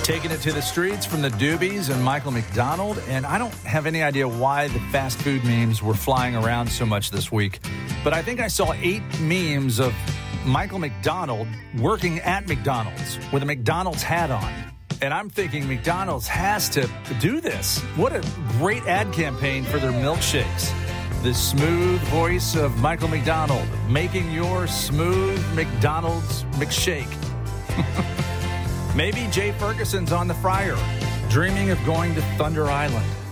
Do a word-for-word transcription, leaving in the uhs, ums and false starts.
Taking it to the streets from the Doobies and Michael McDonald. And I don't have any idea why the fast food memes were flying around so much this week. But I think I saw eight memes of Michael McDonald working at McDonald's with a McDonald's hat on. And I'm thinking McDonald's has to do this. What a great ad campaign for their milkshakes. The smooth voice of Michael McDonald making your smooth McDonald's McShake. Maybe Jay Ferguson's on the fryer, dreaming of going to Thunder Island.